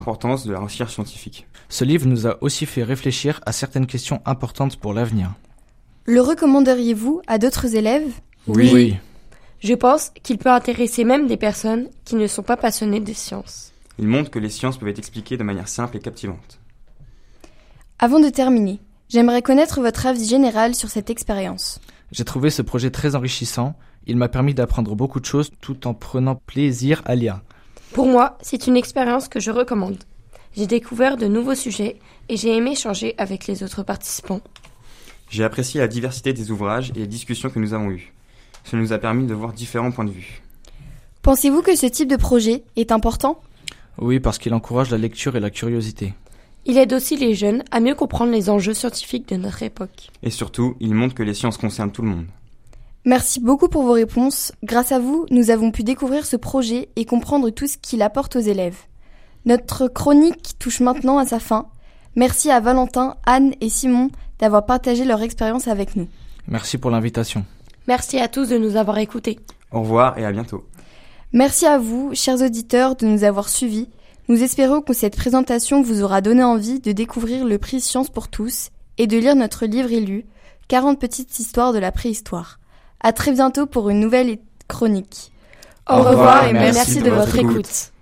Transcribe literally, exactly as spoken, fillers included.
l'importance de la recherche scientifique. Ce livre nous a aussi fait réfléchir à certaines questions importantes pour l'avenir. Le recommanderiez-vous à d'autres élèves ? Oui. oui. Je pense qu'il peut intéresser même des personnes qui ne sont pas passionnées des sciences. Il montre que les sciences peuvent être expliquées de manière simple et captivante. Avant de terminer, j'aimerais connaître votre avis général sur cette expérience. J'ai trouvé ce projet très enrichissant. Il m'a permis d'apprendre beaucoup de choses tout en prenant plaisir à lire. Pour moi, c'est une expérience que je recommande. J'ai découvert de nouveaux sujets et j'ai aimé échanger avec les autres participants. J'ai apprécié la diversité des ouvrages et les discussions que nous avons eues. Cela nous a permis de voir différents points de vue. Pensez-vous que ce type de projet est important ? Oui, parce qu'il encourage la lecture et la curiosité. Il aide aussi les jeunes à mieux comprendre les enjeux scientifiques de notre époque. Et surtout, il montre que les sciences concernent tout le monde. Merci beaucoup pour vos réponses. Grâce à vous, nous avons pu découvrir ce projet et comprendre tout ce qu'il apporte aux élèves. Notre chronique touche maintenant à sa fin. Merci à Valentin, Anne et Simon d'avoir partagé leur expérience avec nous. Merci pour l'invitation. Merci à tous de nous avoir écoutés. Au revoir et à bientôt. Merci à vous, chers auditeurs, de nous avoir suivis. Nous espérons que cette présentation vous aura donné envie de découvrir le prix Science pour tous et de lire notre livre élu, quarante petites histoires de la préhistoire. À très bientôt pour une nouvelle chronique. Au, Au revoir, revoir et merci, merci de, de votre écoute. écoute.